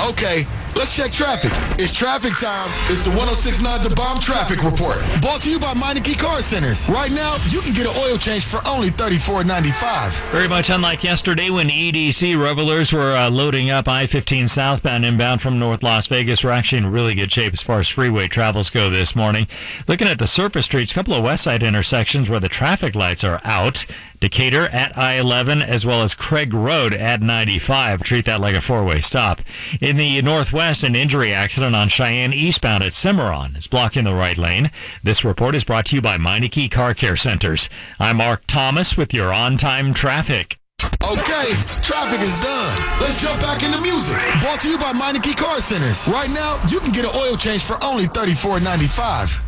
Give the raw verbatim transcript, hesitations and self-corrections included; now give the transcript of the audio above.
Okay, let's check traffic. It's traffic time. It's the one oh six point nine The Bomb Traffic Report. Brought to you by Meineke Car Centers. Right now, you can get an oil change for only thirty-four ninety-five. Very much unlike yesterday when E D C revelers were uh, loading up I fifteen southbound inbound from North Las Vegas. We're actually in really good shape as far as freeway travels go this morning. Looking at the surface streets, a couple of west side intersections where the traffic lights are out. Decatur at I eleven as well as Craig Road at ninety-five. Treat that like a four-way stop. In the northwest, an injury accident on Cheyenne eastbound at Cimarron is blocking the right lane. This report is brought to you by Meineke Car Care Centers. I'm Mark Thomas with your on-time traffic. Okay, traffic is done. Let's jump back into music. Brought to you by Meineke Car Centers. Right now, you can get an oil change for only thirty-four ninety-five.